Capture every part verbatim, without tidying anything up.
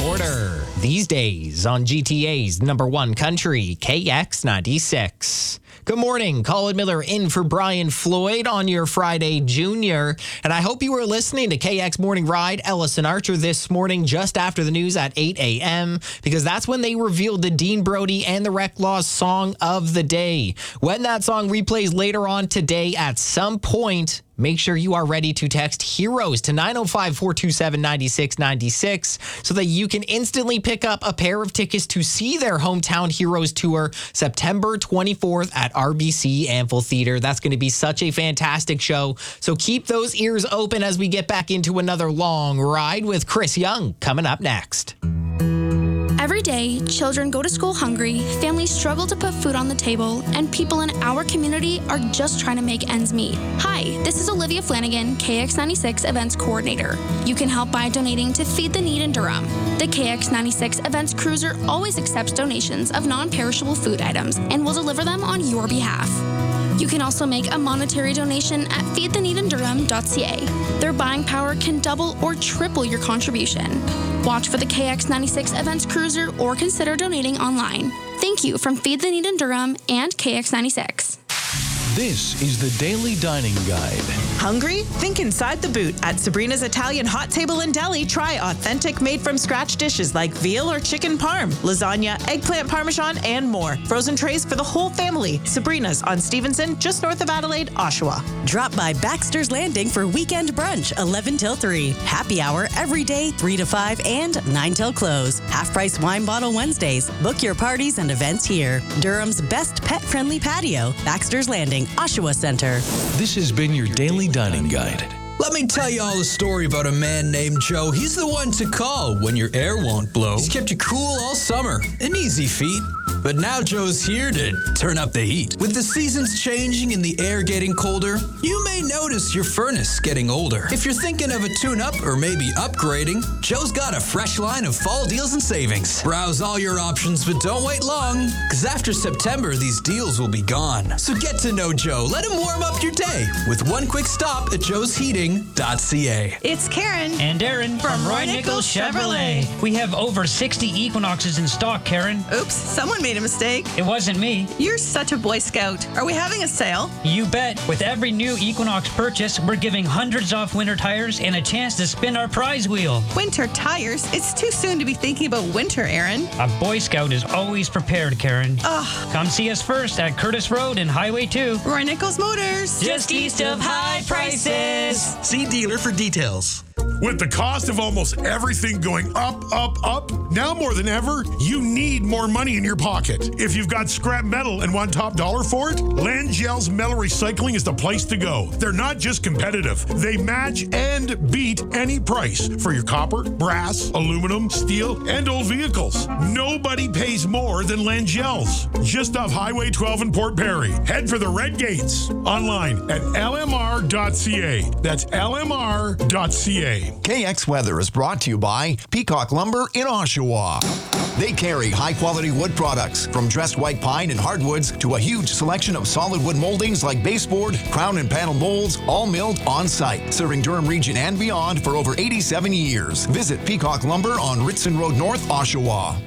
order. These days on G T A's number one country, K X ninety-six. Good morning. Colin Miller in for Brian Floyd on your Friday Junior. And I hope you were listening to K X Morning Ride, Ellison Archer this morning just after the news at eight a.m. because that's when they revealed the Dean Brody and the Reclaws song of the day. When that song replays later on today at some point, make sure you are ready to text HEROES to nine oh five, four two seven, nine six nine six so that you can instantly pick up a pair of tickets to see their Hometown Heroes tour September twenty-fourth at R B C Amphitheater. That's going to be such a fantastic show. So keep those ears open as we get back into another long ride with Chris Young coming up next. Every day, children go to school hungry, families struggle to put food on the table, and people in our community are just trying to make ends meet. Hi, this is Olivia Flanagan, K X ninety-six Events Coordinator. You can help by donating to Feed the Need in Durham. The K X ninety-six Events Cruiser always accepts donations of non-perishable food items and will deliver them on your behalf. You can also make a monetary donation at feed the need in durham dot c a. Their buying power can double or triple your contribution. Watch for the K X ninety-six Events Cruiser or consider donating online. Thank you from Feed the Need in Durham and K X ninety-six. This is the Daily Dining Guide. Hungry? Think inside the boot. At Sabrina's Italian Hot Table and Deli, try authentic made-from-scratch dishes like veal or chicken parm, lasagna, eggplant parmesan, and more. Frozen trays for the whole family. Sabrina's on Stevenson, just north of Adelaide, Oshawa. Drop by Baxter's Landing for weekend brunch, eleven till three. Happy hour every day, three to five and nine till close. Half-price wine bottle Wednesdays. Book your parties and events here. Durham's best pet-friendly patio, Baxter's Landing, Oshawa Center. This has been your Daily Dining Guide. Let me tell you all a story about a man named Joe. He's the one to call when your air won't blow. He's kept you cool all summer. An easy feat. But now Joe's here to turn up the heat. With the seasons changing and the air getting colder, you may notice your furnace getting older. If you're thinking of a tune-up or maybe upgrading, Joe's got a fresh line of fall deals and savings. Browse all your options, but don't wait long, because after September, these deals will be gone. So get to know Joe. Let him warm up your day with one quick stop at joes heating dot c a. It's Karen and Darren from, from Roy Nichols Chevrolet. Chevrolet. We have over sixty Equinoxes in stock, Karen. Oops, someone made a mistake. It wasn't me. You're such a Boy Scout. Are we having a sale? You bet. With every new Equinox purchase, we're giving hundreds off winter tires and a chance to spin our prize wheel. Winter tires? It's too soon to be thinking about winter, Aaron. A Boy Scout is always prepared, Karen. Ugh. Come see us first at Curtis Road and Highway two. Roy Nichols Motors. Just east of high prices. See dealer for details. With the cost of almost everything going up, up, up, now more than ever, you need more money in your pocket. If you've got scrap metal and want top dollar for it, Langell's Metal Recycling is the place to go. They're not just competitive. They match and beat any price for your copper, brass, aluminum, steel, and old vehicles. Nobody pays more than Langell's. Just off Highway twelve in Port Perry. Head for the Red Gates. Online at l m r dot c a. That's l m r dot c a. K X Weather is brought to you by Peacock Lumber in Oshawa. They carry high-quality wood products, from dressed white pine and hardwoods to a huge selection of solid wood moldings like baseboard, crown and panel molds, all milled on-site. Serving Durham region and beyond for over eighty-seven years. Visit Peacock Lumber on Ritson Road North, Oshawa.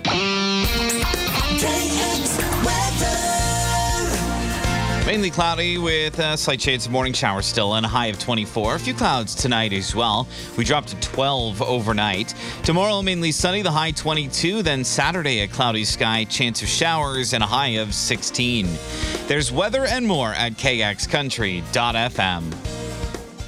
K X Weather. Mainly cloudy with uh, slight shades of morning showers still and a high of twenty-four. A few clouds tonight as well. We dropped to twelve overnight. Tomorrow mainly sunny, the high twenty-two. Then Saturday a cloudy sky, chance of showers and a high of sixteen. There's weather and more at k x country dot f m.